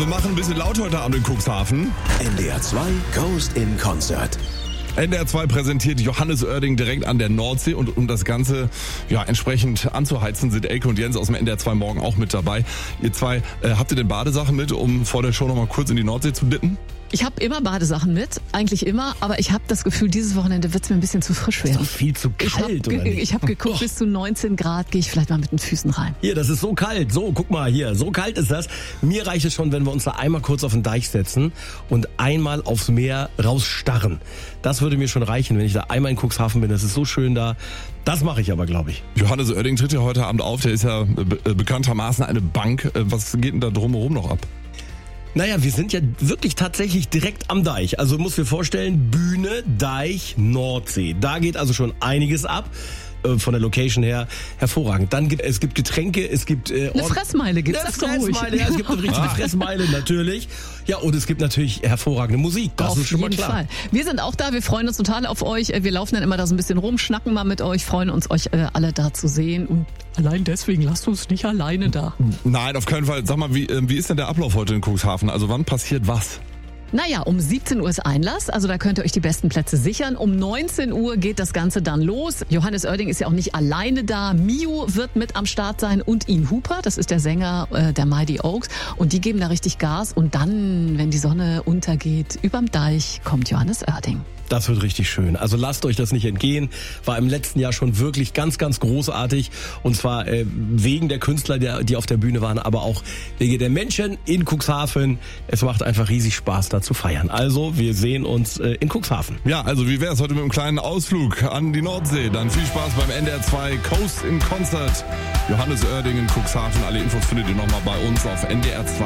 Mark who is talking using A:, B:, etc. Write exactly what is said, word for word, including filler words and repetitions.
A: wir machen ein bisschen laut heute Abend in Cuxhaven.
B: N D R zwei Coast in Concert.
A: N D R zwei präsentiert Johannes Oerding direkt an der Nordsee und um das Ganze ja entsprechend anzuheizen, sind Elke und Jens aus dem N D R zwei morgen auch mit dabei. Ihr zwei, äh, habt ihr denn Badesachen mit, um vor der Show nochmal kurz in die Nordsee zu dippen?
C: Ich habe immer Badesachen mit, eigentlich immer, aber ich habe das Gefühl, dieses Wochenende wird es mir ein bisschen zu frisch werden.
D: Ist doch viel zu kalt,
C: ich
D: oder nicht?
C: Ich habe geguckt, bis zu neunzehn Grad gehe ich vielleicht mal mit den Füßen rein.
D: Hier, das ist so kalt. So, guck mal hier, so kalt ist das. Mir reicht es schon, wenn wir uns da einmal kurz auf den Deich setzen und einmal aufs Meer rausstarren. Das würde mir schon reichen, wenn ich da einmal in Cuxhaven bin. Das ist so schön da. Das mache ich aber, glaube ich.
A: Johannes Oerding tritt ja heute Abend auf. Der ist ja be- bekanntermaßen eine Bank. Was geht denn da drumherum noch ab?
D: Naja, wir sind ja wirklich tatsächlich direkt am Deich. Also musst du dir vorstellen, Bühne, Deich, Nordsee. Da geht also schon einiges ab. Von der Location her hervorragend. Dann gibt es gibt Getränke, es gibt äh,
C: eine Fressmeile gibt's.
D: Eine Fressmeile, ja, es gibt eine richtige Fressmeile natürlich. Ja, und es gibt natürlich hervorragende Musik. Das
C: auf
D: ist schon
C: jeden
D: mal klar.
C: Fall. Wir sind auch da, wir freuen uns total auf euch. Wir laufen dann immer da so ein bisschen rum, schnacken mal mit euch, freuen uns euch äh, alle da zu sehen und allein deswegen lasst uns nicht alleine da.
A: Nein, auf keinen Fall. Sag mal, wie, äh, wie ist denn der Ablauf heute in Cuxhaven? Also wann passiert was?
C: Naja, um siebzehn Uhr ist Einlass, also da könnt ihr euch die besten Plätze sichern. Um neunzehn Uhr geht das Ganze dann los. Johannes Oerding ist ja auch nicht alleine da. Mio wird mit am Start sein und Ian Hooper, das ist der Sänger äh, der Mighty Oaks. Und die geben da richtig Gas. Und dann, wenn die Sonne untergeht, überm Deich kommt Johannes Oerding.
D: Das wird richtig schön. Also lasst euch das nicht entgehen. War im letzten Jahr schon wirklich ganz, ganz großartig. Und zwar äh, wegen der Künstler, der, die auf der Bühne waren, aber auch wegen der Menschen in Cuxhaven. Es macht einfach riesig Spaß, da zu feiern. Also, wir sehen uns äh, in Cuxhaven.
A: Ja, also wie wär's heute mit einem kleinen Ausflug an die Nordsee? Dann viel Spaß beim N D R zwei Coast in Concert. Johannes Oerding in Cuxhaven. Alle Infos findet ihr nochmal bei uns auf N D R zwei.